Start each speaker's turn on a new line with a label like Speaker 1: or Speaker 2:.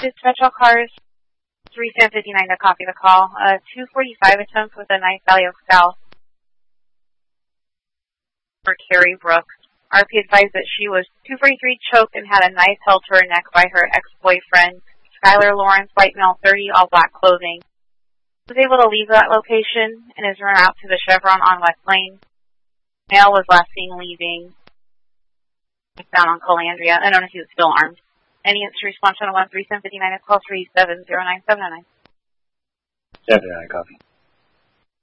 Speaker 1: Dispatch all cars 3759 to copy the call. 245 attempt with a knife, Valley Oak South for Carrie Brooks. RP advised that she was 243 choked and had a knife held to her neck by her ex-boyfriend, Skylar Lawrence, white male, 30, all black clothing. Was able to leave that location and is run out to the Chevron on West Lane. Male was last seen leaving down on Calandria. I don't know if he was still armed. Any answer response on 13759 at call 370979.
Speaker 2: 79, copy.